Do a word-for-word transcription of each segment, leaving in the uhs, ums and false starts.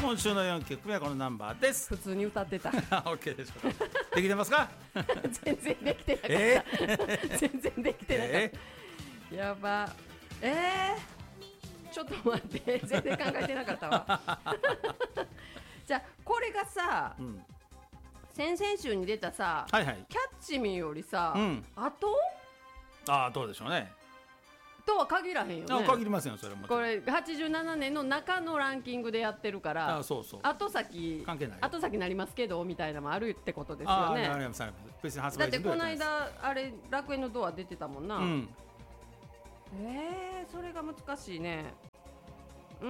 今週のよんきょくめはこのナンバーです。 普通に歌ってた。 OK でしょうか。できてますか？ 全然できてなかった、 えー、全然できてなかった、えー、やばえー、ちょっと待って全然考えてなかったわじゃあこれがさ、うん、先々週に出たさ、 はいはい、 キャッチミーよりさ、うん、後ああどうでしょうねとは限らへんよね。 限りませんよそれも。 これはちじゅうななねんの中のランキングでやってるから、 あそうそう後先関係ない後先なりますけどみたいなのもあるってことですよね。 あありますあります。別に発売だってこの間あれ楽園のドア出てたもんな、うん、えー、それが難しいね。うー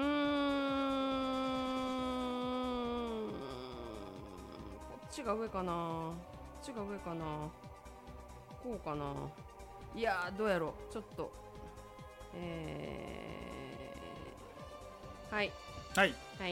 んこっちが上かなこっちが上かなこうかな。いやーどうやろうちょっとえー、はいはいはい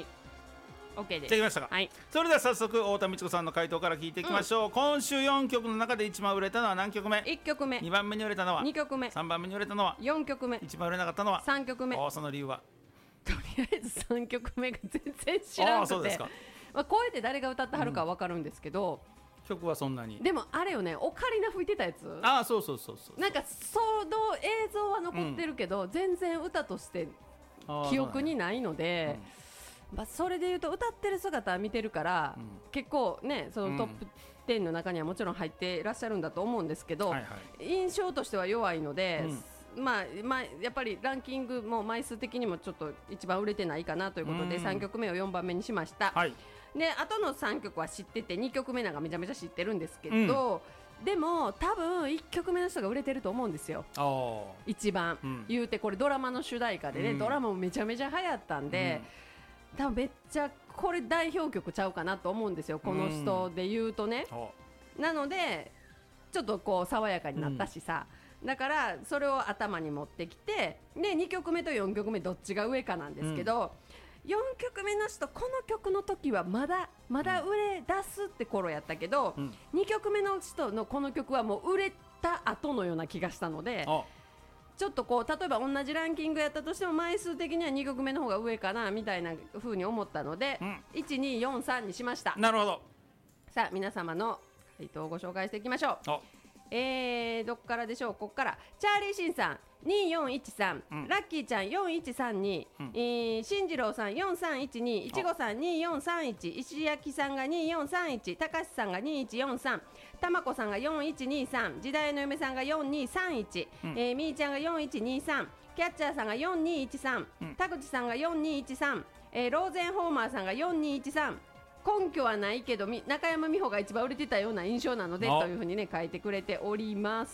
OK です。 できましたか、はい、それでは早速太田美智子さんの回答から聞いていきましょう、うん、今週よんきょくの中で一番売れたのは何曲目？ いっきょくめ。 にばんめに売れたのはにきょくめ。 さんばんめに売れたのはよんきょくめ。 一番売れなかったのはさんきょくめ。 おその理由は？ とりあえずさんきょくめが全然知らなくて。あそうですか、まあ、声で誰が歌ってはるか分かるんですけど、うん、 曲はそんなに。 でもあれよねオカリナ吹いてたやつ。 ああそうそうそうそう。 なんかその映像は残ってるけど、うん、全然歌として記憶にないので、うんまあ、それでいうと歌ってる姿は見てるから、うん、結構ねそのトップじゅうの中にはもちろん入っていらっしゃるんだと思うんですけど、はいはい、印象としては弱いので、うんまあまあ、やっぱりランキングも枚数的にもちょっと一番売れてないかなということで、うん、さんきょくめをよんばんめにしました、はい、であとのさんきょくは知っててにきょくめなんかめちゃめちゃ知ってるんですけど、うん、でも多分いっきょくめの人が売れてると思うんですよ一番、うん、言うてこれドラマの主題歌でね、うん、ドラマもめちゃめちゃ流行ったんで、うん、多分めっちゃこれ代表曲ちゃうかなと思うんですよこの人で言うとね、うん、なのでちょっとこう爽やかになったしさ、うん、だからそれを頭に持ってきてでにきょくめとよんきょくめどっちが上かなんですけど、うん、よんきょくめの人この曲の時はまだまだ売れ出すって頃やったけど、うん、にきょくめの人のこの曲はもう売れた後のような気がしたのでちょっとこう例えば同じランキングやったとしても枚数的にはにきょくめの方が上かなみたいな風に思ったので、うん、いちによんさんにしました。 なるほど。 さあ皆様の回答をご紹介していきましょう。えー、どっからでしょう。こっからチャーリーシンさんによんいちさん、うん、ラッキーちゃんよんいちさんに、うんえー、進次郎さんよんさんいちにいちごさんによんさんいち石焼さんがによんさんいちたかしさんがにいちよんさんたまこさんがよんいちにさん時代の嫁さんがよんにさんいち、うんえー、みーちゃんがよんいちにさんキャッチャーさんがよんにいちさん、うん、田口さんがよんにいちさん、えー、ローゼンホーマーさんがよんにいちさん根拠はないけど中山美穂が一番売れてたような印象なのでというふうにね書いてくれております。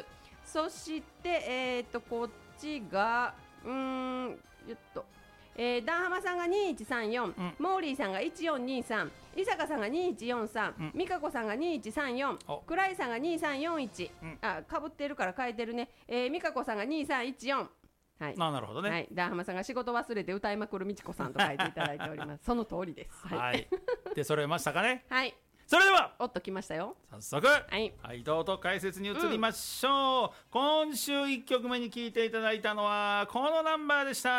そしてえーとこっちがうーんよっとえー、ダンハマさんがにいちさんよん、うん、モーリーさんがいちよんにさん伊坂さんがにいちよんさん、うん、美香子さんがにいちさんよん倉井さんがにさんよんいち、うん、あかぶってるから変えてるね、えー、美香子さんがにさんいちよんはい、 あなるほどね、 はい、ダンハマさんが仕事忘れて歌いまくるみちこさんと書いていただいておりますその通りです、はい、 はい、で揃えましたかねはいそれではおっときましたよ早速、はいはい、どうぞ解説に移りましょう、うん、今週いっきょくめに聴いていただいたのはこのナンバーでした。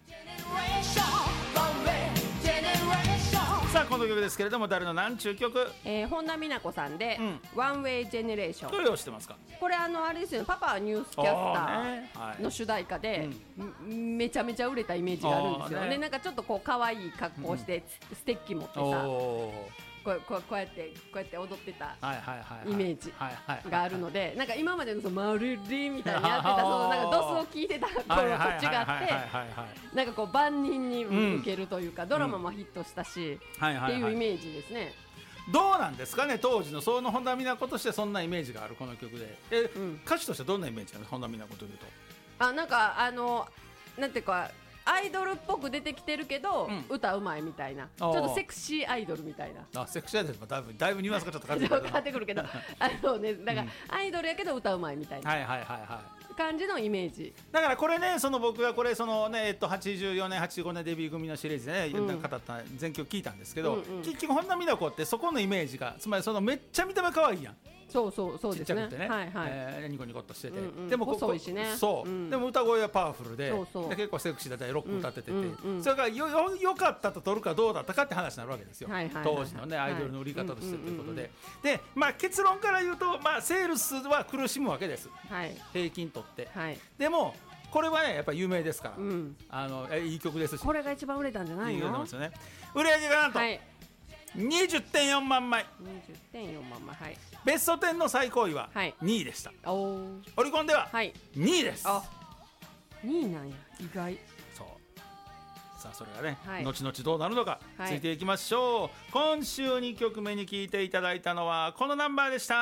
さあこの曲ですけれども誰の何中曲、 えー、本田美奈子さんで、うん、ワンウェイジェネレーション。 どれを知ってますか。 これあのあれですよねパパはニュースキャスターの主題歌で、ねはい、めちゃめちゃ売れたイメージがあるんですよ、ね、でなんかちょっとこう可愛い格好して、うん、ステッキ持ってさこう、こう、こうやってこうやって踊ってたイメージがあるのでなんか今までのそのマルリみたいにやってたそのなんかドスを聞いてた頃と違ってなんかこう万人に受けるというか、うん、ドラマもヒットしたし、うん、っていうイメージですね。 どうなんですかね当時のその本田美奈子としてそんなイメージがあるこの曲でえ、うん、歌手としてどんなイメージなの本田美奈子というとあなんかあのなんていうかアイドルっぽく出てきてるけど、うん、歌うまいみたいなちょっとセクシーアイドルみたいなあセクシーアイドルもだいぶだいぶニュアンスがちょっと変わってくるけどあの、ね、だから、うん、アイドルやけど歌うまいみたいな、はいはいはいはい、感じのイメージだからこれねその僕がこれその、ねえっと、はちじゅうよねんはちじゅうごねんデビュー組のシリーズで、ねうん、語った全曲聞いたんですけど、うんうん、結局本田美奈子ってそこのイメージがつまりそのめっちゃ見た目可愛いやんそうそうそうですね。 ちっちゃくてね、 はいはい。 えーニコニコっとしてて、 うんうんでもここ細いしねそう、 うんでも歌声はパワフルで、 そうそうで結構セクシーだったりロック歌っててて、 うんうんうんそれがよよよかったと取るかどうだったかって話になるわけですよ、 はいはいはい当時のねアイドルの売り方としてということで、 はいでまあ結論から言うと、まあ、セールスは苦しむわけです、 はい平均取って。 はい。 でもこれはねやっぱり有名ですから、 うん。 あのえいい曲ですし、 これが一番売れたんじゃないいい曲なんの？ ですよね。売り上げがなんとはい。 にじゅってんよんまんまい、 にじゅってんよんまんまい。はい。 ベストじゅうの最高位ははいにいでした、 おお。 オリコンでははい。 にいです、 あ、にいなんや。意外。 そうさあそれがね、 はい後々どうなるのか、 はいついていきましょう。今週にきょくめに聴いていただいたのはこのナンバーでした。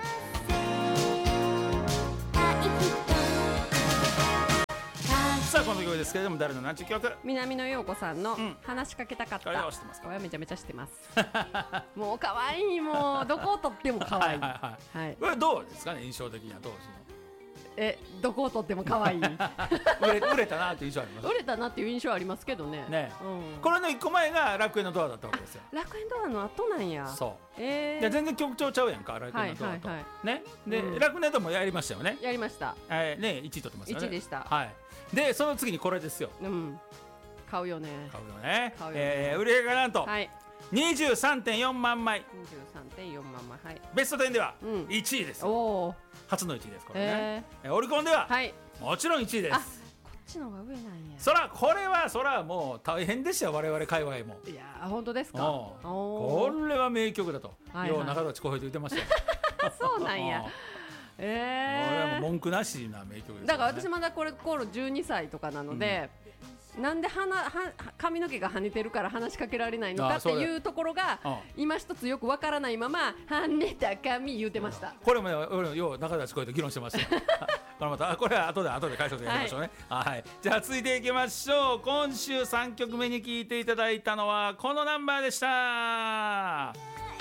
さあこの曲ですけれども誰のなんちゅう曲？ 南野陽子さんのうん話しかけたかった。 これは知ってますか？ これはめちゃめちゃ知ってます。もう可愛い、もうどこをとっても可愛い。 はいはいはいはい。 これどうですかね、印象的には当時え、どこをとっても可愛い。 の売れ売れたなという印象あります売れたなっていう印象ありますけどね。 ね、 うん。 これのいっこまえが楽園のドアだったわけですよ。 楽園ドアの後なんや。 そうえー。 いや全然曲調ちゃうやんか楽園のドアと、 はいはいはいねで、 うん楽園ドアもやりましたよね、 やりました。 えー、ねいちい取ってますよね。 いちでしたはい。でその次にこれですよ。 うん。買うよね。 買うよね。 買うよねえー売り上げがなんとはい。 にじゅうさんてんよんまんまい、 にじゅうさんてんよんまんまい。はい。 ベストじゅうではうんいちいです、 おお。 初のいちいですこれね、 ええーオリコンでは、 ー。はい。 もちろんいちいであ、 す。 こっちの方が上なんや。 そらこれはそらもう大変でしたよ我々界隈も。 いやー、本当ですか。 おうおこれは名曲だと、 はいはいよう中田千小平と言ってましたよ。 ー。そうなんや。 これはええ。 もう文句なしな名曲ですよね。 だから私まだこれ頃じゅうにさいとかなので、なんで鼻は髪の毛が跳ねてるから話しかけられないのかあそうだっていうところがうん今一つよくわからないまま跳ねた髪言うてました。 これもね俺よう中田千小平と議論してましたよ。これまたこれは後で後で解説やりましょうね。はい、じゃあ続いていきましょう。今週さんきょくめに聴いていただいたのはこのナンバーでした。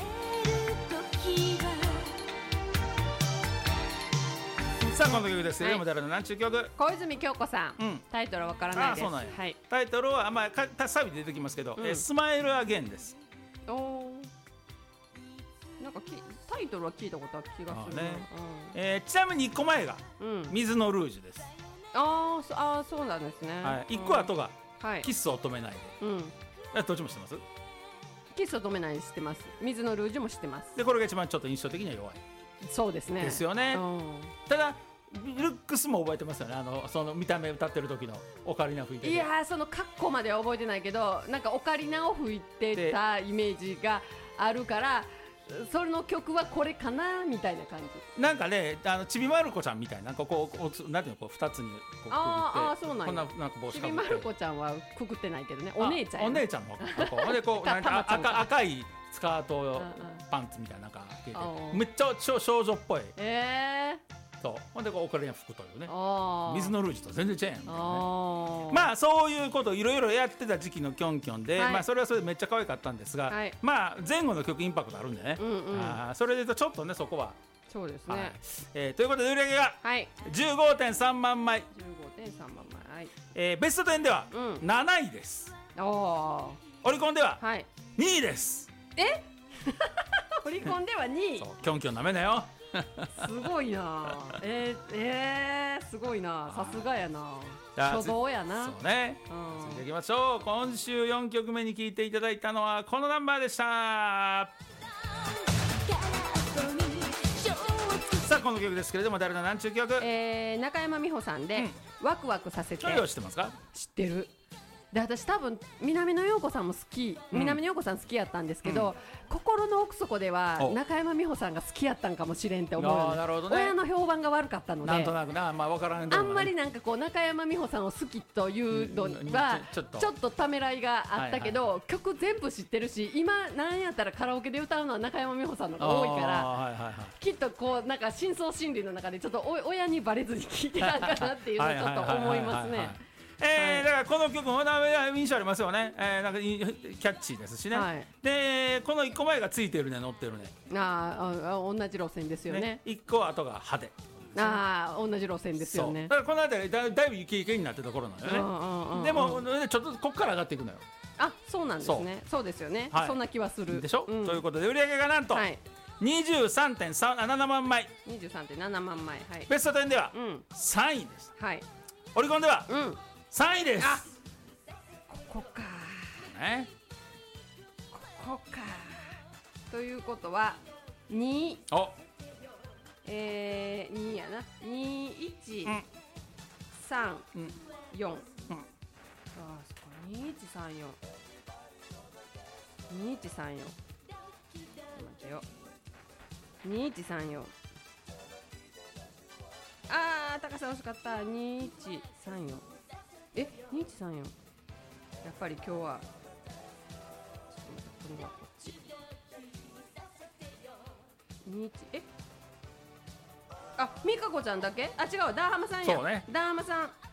さあこの曲ですけれども、誰のなんちゅう曲？ 小泉京子さん、 うんタイトルはわからないです。 あそうなんやはい。 タイトルはまあかサビで出てきますけど、 うんえースマイルアゲンです。 おお。なんかきタイトルは聞いたことある気がするな。 あねえーちなみにいっこまえがうん。うん。 水のルージュです。 あーそあーそうなんですね。 はい、いっこ後がはい。 キスを止めないで。 うん。 えどっちも知ってます？ キスを止めない知ってます。水のルージュも知ってます。 でこれが一番ちょっと印象的には弱いそうですね。 ですよね。 うん。 ただルックスも覚えてますよね。あのその見た目歌ってる時のオカリナ吹いてる。 いやーそのカッコまでは覚えてないけどなんかオカリナを吹いてたイメージがあるからその曲はこれかなみたいな感じ。 なんかねあのちびまる子ちゃんみたいななんかこうこうなんていうのこう二つにこうくくってあーあーそうなんやこんななんか帽子かぶってちびまる子ちゃんはくくってないけどねお姉ちゃんやあお姉ちゃんの格好でこうたなんかたまちゃんか赤赤いスカートうんうんパンツみたいななんか着ててあーめっちゃ少少女っぽい。 えそうほんでこうオカリナ吹くというねー、あー水のルージュと全然違うやんみたいなね。 あーまあそういうことをいろいろやってた時期のキョンキョンで、 はいまあそれはそれでめっちゃ可愛かったんですが、 はいまあ前後の曲インパクトあるんでね、 うんうんあーそれで言うとちょっとねそこは、 そうですはいねえーということで売り上げがはい、 じゅうごてんさんまんまい、 じゅうごてんさんまんまい、はい、 えーベストじゅうではうんなないです、 おおオリコンでははいにいです。 えオリコンではにいそうキョンキョンなめなよ。 すごいなえー、えー、すごいなさすがやなじゃあ初動やなそうねうん続いていきましょう。今週よんきょくめに聴いていただいたのはこのナンバーでした。さあこの曲ですけれども誰のなんちゅう曲？ えー、中山美穂さんで、ワクワクさせてちょいよ知ってますか？ 知ってるで私多分南野陽子さんも好き、 うん南野陽子さん好きやったんですけど、心の奥底ではお中山美穂さんが好きやったんかもしれんって思うよねあーなるほどね親の評判が悪かったのでなんとなくなまあ分からんでもないあんまりなんかこう中山美穂さんを好きというのはちょちょっとちょっとためらいがあったけど、曲全部知ってるし今なんやったらカラオケで歌うのは中山美穂さんのが多いからあーはいはいはいきっとこうなんか深層心理の中でちょっとお親にバレずに聴いてたんかなっていうのをちょっと思いますね。 えー、だからこの曲も印象ありますよね、えー、なんかいキャッチーですしね、 はいでこのいっこまえがついてるね乗ってるねあーあ同じ路線ですよね。 ねいっこ後が派手ああ同じ路線ですよそうね。 だからこの辺りだだいぶイケイケになってた頃なのよね、 うんうんうんうんでもちょっとこっから上がっていくのよあそうなんですね。そうですよね、 はいそんな気はするでしょ、 うんということで売り上げがなんと、 はいにじゅうさんてんななまんまい、 にじゅうさんてんななまんまい、はい、 ベストじゅうではうんさんいです、 はい、 オリコンではうんさんいです。 あここかね、 ここかということはにおえー、にやなにいちさんよん、 うんあーそっかにいちさんよんにいちさんよん、待ってよにいちさんよん、あー高さ惜しかった。にいちさんよん、えにいちさんよん、やっぱり今日はちょっと待って、これはこっちにいち、えあ、美香子ちゃんだけ、あ違う、ダーハマさんや、 そうねダーハマさん